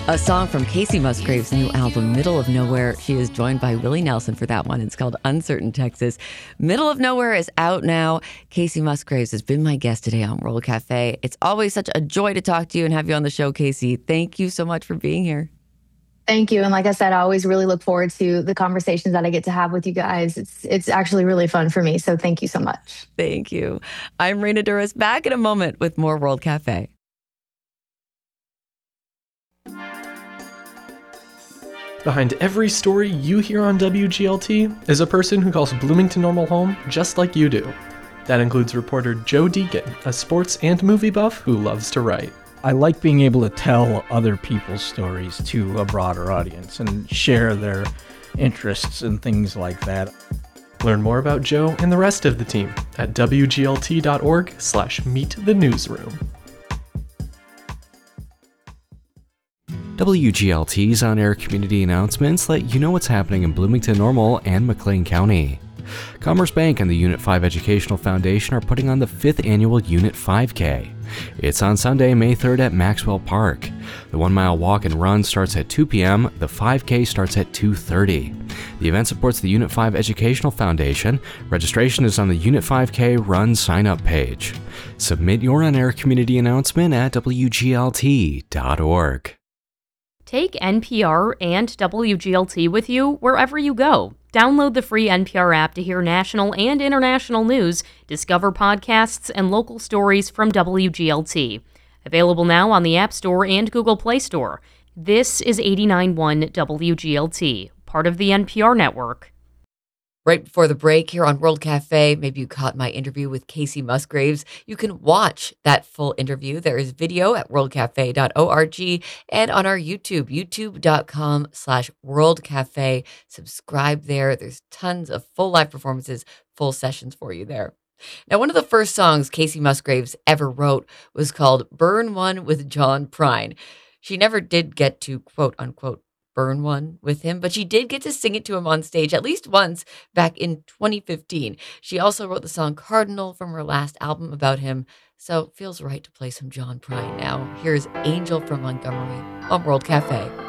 A song from Casey Musgrave's new album, Middle of Nowhere. She is joined by Willie Nelson for that one. It's called Uncertain Texas. Middle of Nowhere is out now. Casey Musgraves has been my guest today on World Cafe. It's always such a joy to talk to you and have you on the show, Casey. Thank you so much for being here. Thank you. And like I said, I always really look forward to the conversations that I get to have with you guys. It's actually really fun for me. So thank you so much. Thank you. I'm Raina Duras, back in a moment with more World Cafe. Behind every story you hear on WGLT is a person who calls Bloomington Normal home just like you do. That includes reporter Joe Deacon, a sports and movie buff who loves to write. I like being able to tell other people's stories to a broader audience and share their interests and things like that. Learn more about Joe and the rest of the team at wglt.org/meetthenewsroom. WGLT's on-air community announcements let you know what's happening in Bloomington Normal and McLean County. Commerce Bank and the Unit 5 Educational Foundation are putting on the 5th annual Unit 5K. It's on Sunday, May 3rd at Maxwell Park. The 1-mile walk and run starts at 2 p.m. The 5K starts at 2:30. The event supports the Unit 5 Educational Foundation. Registration is on the Unit 5K Run sign-up page. Submit your on-air community announcement at WGLT.org. Take NPR and WGLT with you wherever you go. Download the free NPR app to hear national and international news, discover podcasts, and local stories from WGLT. Available now on the App Store and Google Play Store. This is 89.1 WGLT, part of the NPR network. Right before the break here on World Cafe, maybe you caught my interview with Casey Musgraves. You can watch that full interview. There is video at worldcafe.org and on our YouTube, youtube.com/worldcafe. Subscribe there. There's tons of full live performances, full sessions for you there. Now, one of the first songs Casey Musgraves ever wrote was called Burn One with John Prine. She never did get to, quote unquote, burn one with him, but she did get to sing it to him on stage at least once back in 2015. She also wrote the song Cardinal from her last album about him, so it feels right to play some John Prine now. Here's Angel from Montgomery on World Cafe.